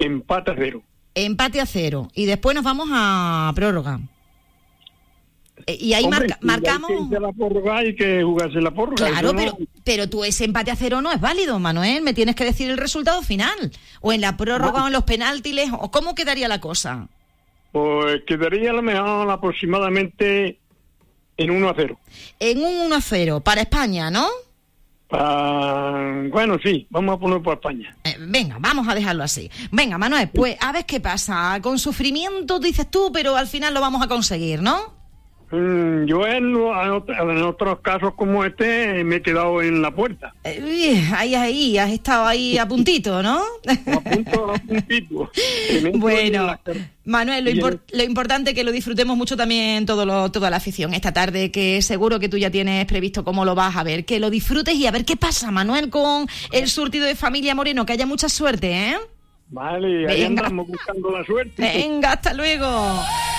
Empate a 0. Empate a 0. Y después nos vamos a prórroga. Y ahí marcamos... Hay que irse a la prórroga, hay que jugarse la prórroga. Claro, pero tú ese empate a 0 no es válido, Manuel. Me tienes que decir el resultado final. O en la prórroga o en los penaltis. ¿O cómo quedaría la cosa? Pues quedaría a lo mejor aproximadamente en 1 a 0. En un 1 a 0 para España, ¿no? Bueno, sí, vamos a poner por España. Venga, vamos a dejarlo así. Venga, Manuel, pues a ver qué pasa. Con sufrimiento dices tú, pero al final lo vamos a conseguir, ¿no? Yo en otros casos como este me he quedado en la puerta. Ahí, has estado ahí a puntito, ¿no? A puntito. Bueno, Manuel, lo importante es que lo disfrutemos mucho también toda la afición esta tarde, que seguro que tú ya tienes previsto cómo lo vas a ver, que lo disfrutes y a ver qué pasa, Manuel, con el surtido de Familia Moreno, que haya mucha suerte, ¿eh? Vale, ahí andamos buscando la suerte. Venga, hasta luego.